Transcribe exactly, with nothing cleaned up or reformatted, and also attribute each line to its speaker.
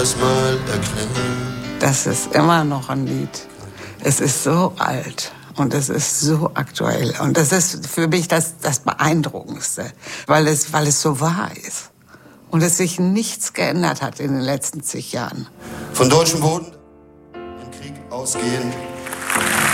Speaker 1: das mal erklären.
Speaker 2: Das ist immer noch ein Lied. Es ist so alt und es ist so aktuell. Und das ist für mich das, das Beeindruckendste, weil es, weil es so wahr ist. Und es sich nichts geändert hat in den letzten zig Jahren.
Speaker 1: Von deutschem Boden in Krieg ausgehen.